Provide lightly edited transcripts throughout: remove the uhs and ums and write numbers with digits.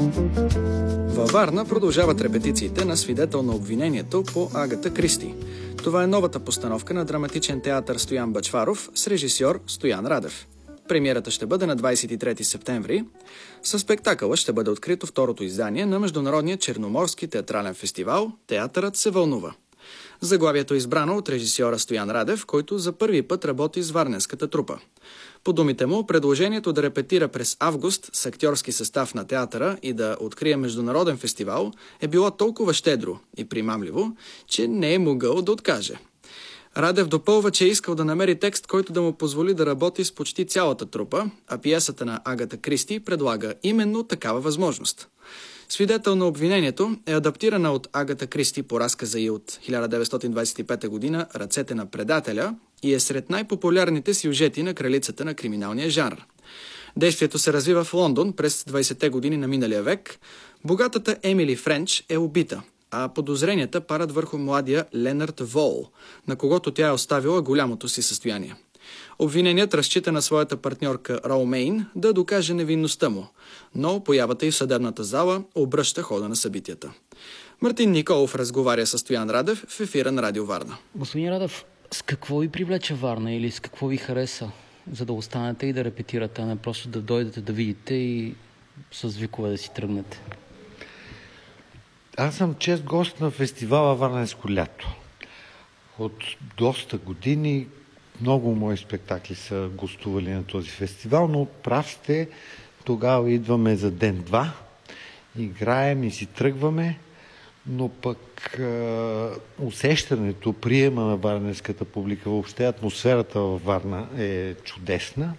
Във Варна продължават репетициите на Свидетел на обвинението по Агата Кристи. Това е новата постановка на драматичен театър Стоян Бъчваров с режисьор Стоян Радев. Премиерата ще бъде на 23 септември. Със спектакъла ще бъде открито второто издание на Международния черноморски театрален фестивал «Театърът се вълнува». Заглавието е избрано от режисьора Стоян Радев, който за първи път работи с варненската трупа. По думите му, предложението да репетира през август с актьорски състав на театъра и да открие международен фестивал е било толкова щедро и примамливо, че не е могъл да откаже. Радев допълва, че е искал да намери текст, който да му позволи да работи с почти цялата трупа, а пиесата на Агата Кристи предлага именно такава възможност. Свидетел на обвинението е адаптирана от Агата Кристи по разказа й от 1925 година «Ръцете на предателя» и е сред най-популярните сюжети на кралицата на криминалния жанр. Действието се развива в Лондон през 20-те години на миналия век. Богатата Емили Френч е убита, а подозренията падат върху младия Ленард Вол, на когото тя е оставила голямото си състояние. Обвиненият разчита на своята партньорка Роумейн да докаже невинността му, но появата й в съдебната зала обръща хода на събитията. Мартин Николов разговаря с Стоян Радев в ефира на Радио Варна. Господин Радев, с какво ви привлече Варна или с какво ви хареса, за да останете и да репетирате, а не просто да дойдете да видите и с викове да си тръгнете? Аз съм чест гост на фестивала Варненско лято. От доста години много мои спектакли са гостували на този фестивал, но прав сте, тогава идваме за ден-два, играем и си тръгваме, но пък усещането, приема на варненската публика, въобще атмосферата във Варна е чудесна.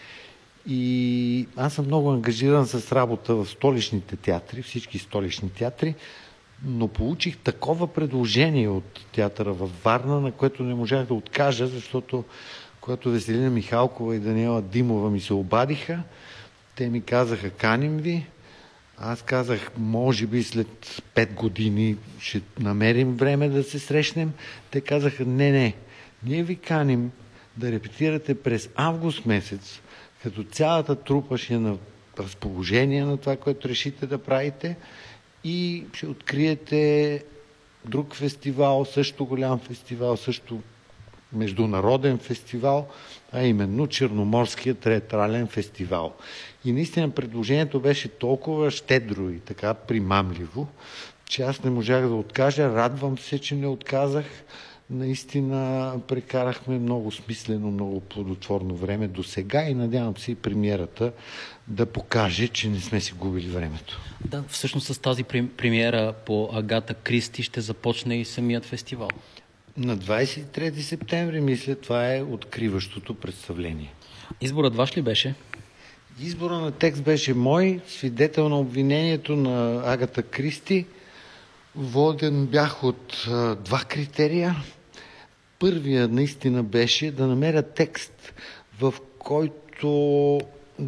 И аз съм много ангажиран с работа в столичните театри, всички столични театри, но получих такова предложение от театъра във Варна, на което не можах да откажа, защото когато Веселина Михалкова и Даниела Димова ми се обадиха, те ми казаха: каним ви. Аз казах: може би след 5 години ще намерим време да се срещнем. Те казаха: не, ние ви каним да репетирате през август месец, като цялата трупа ще е на разположение на това, което решите да правите, и ще откриете друг фестивал, също голям фестивал, също международен фестивал, а именно Черноморския театрален фестивал. И наистина предложението беше толкова щедро и така примамливо, че аз не можах да откажа. Радвам се, че не отказах. Наистина прекарахме много смислено, много плодотворно време до сега и надявам се и премиерата да покаже, че не сме си губили времето. Да, всъщност с тази премиера по Агата Кристи ще започне и самият фестивал. На 23 септември, мисля, това е откриващото представление. Изборът ваш ли беше? Изборът на текст беше мой, свидетел на обвинението на Агата Кристи. Воден бях от два критерия. Първия наистина беше да намеря текст, в който